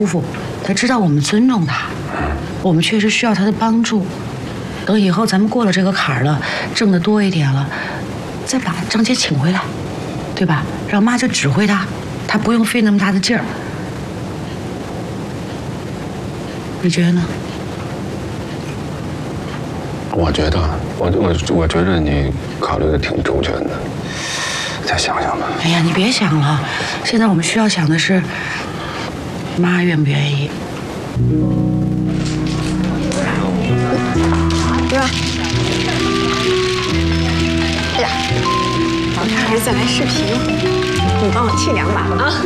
姑父，他知道我们尊重他，我们确实需要他的帮助。等以后咱们过了这个坎儿了，挣得多一点了，再把张姐请回来，对吧？让妈就指挥他，他不用费那么大的劲儿。你觉得呢？ 我觉得，我觉得你考虑的挺周全的，再想想吧。 哎呀，你别想了，现在我们需要想的是，妈愿不愿意？ 对吧？哎呀，老大儿子来视频，你帮我沏2把啊。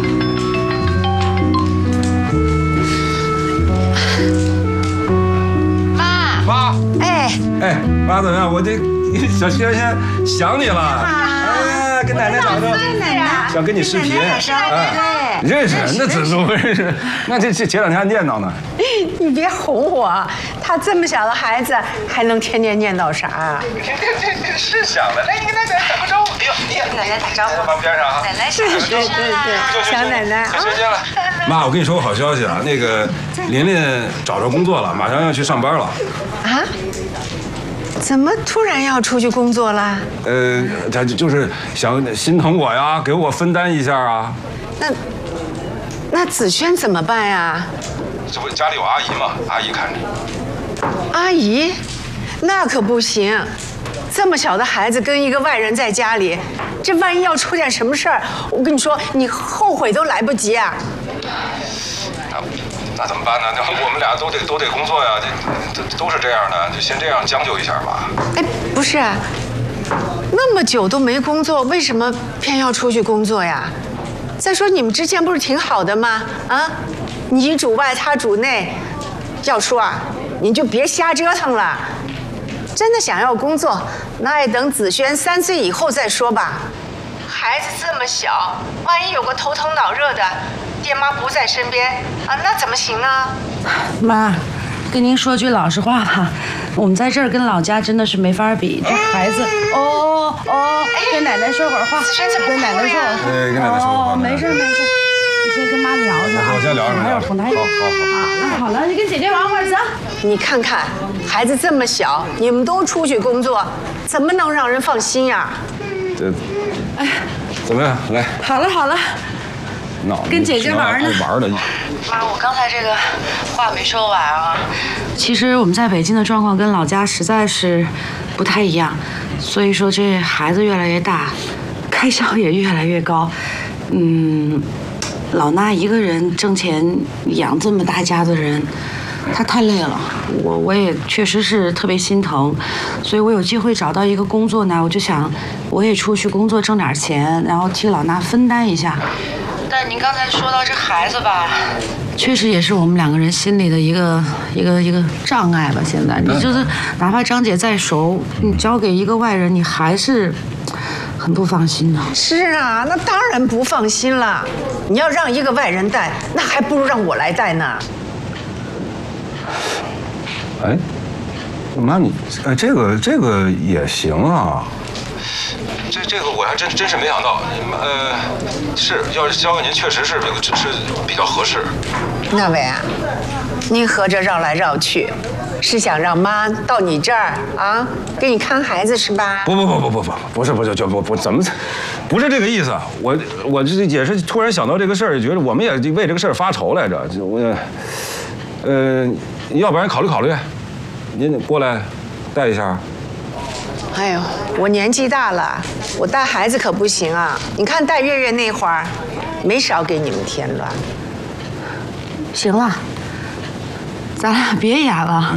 妈， 哎， 妈怎么样？我这小轩轩想你了。哎呀，跟奶奶找着，想跟你视频。哎，认识，那怎么不认识？那这前2天还念叨呢。 你别哄我，他这么小的孩子还能天天念叨啥？ 这是想的。来，你跟奶奶打个招呼。哎呦，你跟奶奶打招呼。旁边上啊。 奶奶是对，小奶奶啊。 妈，我跟你说个好消息啊，那个琳琳找着工作了，马上要去上班了。 啊？怎么突然要出去工作了？ 他就是想心疼我呀，给我分担一下啊。 那子轩怎么办呀？ 这不家里有阿姨吗？阿姨看着。 阿姨，那可不行。这么小的孩子跟一个外人在家里，这万一要出点什么事儿，我跟你说，你后悔都来不及啊！ 那怎么办呢？我们俩都得工作呀，这都是这样的，就先这样将就一下吧。 哎，不是，那么久都没工作，为什么偏要出去工作呀？再说你们之前不是挺好的吗？啊，你主外，他主内。要说啊，你就别瞎折腾了。真的想要工作，那也等子轩3岁以后再说吧。孩子这么小，万一有个头疼脑热的，爹妈不在身边啊，那怎么行呢？ 妈，跟您说句老实话吧，我们在这儿跟老家真的是没法比。这孩子，跟奶奶说会儿话，跟奶奶说会儿话。 跟奶奶说会儿话。 没事。你先跟妈聊着啊。 我先聊着。 还有哄她。好。那好了，你跟姐姐玩会儿，走。 你看看，孩子这么小，你们都出去工作，怎么能让人放心呀？ 哎，怎么样？来。 好了。跟姐姐玩呢。 玩的。 妈，我刚才这个话没说完啊。其实我们在北京的状况跟老家实在是不太一样，所以说这孩子越来越大，开销也越来越高。老衲一个人挣钱养这么大家子人，她太累了。我也确实是特别心疼，所以我有机会找到一个工作呢，我就想我也出去工作挣点钱，然后替老衲分担一下。但您刚才说到这孩子吧，确实也是我们2个人心里的一个障碍吧。现在你就是哪怕张姐再熟，你交给一个外人，你还是很不放心的。 是啊，那当然不放心了。你要让一个外人带，那还不如让我来带呢。 哎，妈，你这个也行啊。这个我还真是没想到，是要是交给您，确实是比较合适。 那位啊，您合着绕来绕去，是想让妈到你这儿啊，给你看孩子是吧？ 不，不是怎么，不是这个意思。我这也是突然想到这个事儿，觉得我们也为这个事儿发愁来着。要不然考虑，您过来带一下。 哎呦，我年纪大了，我带孩子可不行啊！你看带月月那会儿，没少给你们添乱。 行了，咱俩别演了。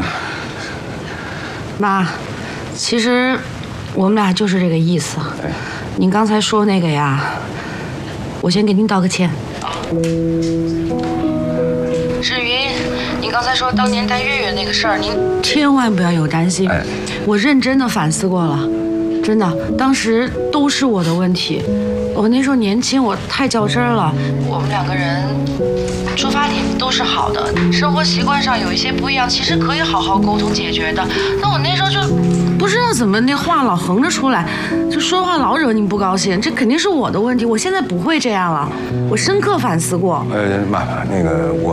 妈，其实我们俩就是这个意思。您刚才说那个呀，我先给您道个歉。至于您刚才说当年带月月那个事儿，您千万不要有担心。我认真的反思过了， 真的，当时都是我的问题。我那时候年轻，我太较真儿了。我们两个人出发点都是好的，生活习惯上有一些不一样，其实可以好好沟通解决的。但我那时候就不知道怎么那话老横着出来，就说话老惹你不高兴，这肯定是我的问题。我现在不会这样了，我深刻反思过。 妈，那个我。